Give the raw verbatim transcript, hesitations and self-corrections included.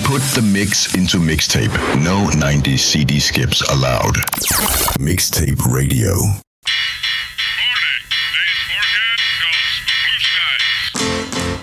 Put the mix into mixtape. No nineties C D skips allowed. Mixtape Radio.